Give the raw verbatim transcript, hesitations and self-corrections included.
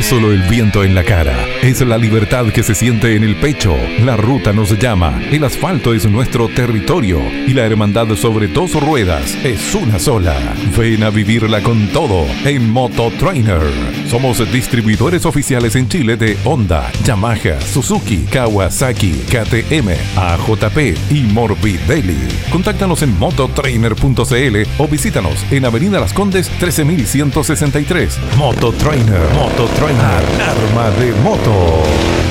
solo el viento en la cara, es la libertad que se siente en el pecho. La ruta nos llama, el asfalto es nuestro territorio y la hermandad sobre dos ruedas es una sola. Ven a vivirla con todo en Mototrainer. Somos distribuidores oficiales en Chile de Honda, Yamaha, Suzuki, Kawasaki, K T M, A J P y Morbidelli. Contáctanos en mototrainer punto c l o visítanos en Avenida Las Condes trece mil ciento sesenta y tres. Mototrainer, Mototrainer, arma de moto.